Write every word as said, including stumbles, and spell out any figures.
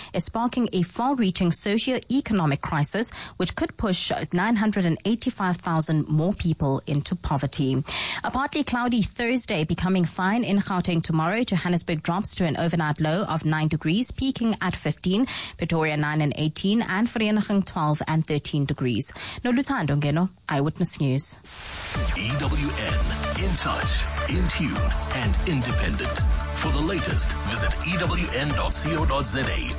is sparking a far-reaching socio-economic crisis which could push nine hundred eighty-five thousand more people into poverty. A partly cloudy Thursday becoming fine in Gauteng tomorrow. Johannesburg drops to an overnight low of nine degrees, peaking at fifteen. Pretoria nine and eighteen, and Vereeniging twelve and thirteen degrees. Noluthando Ngeno, Eyewitness News. E W N, in touch, in tune, and independent. For the latest, visit E W N dot co dot za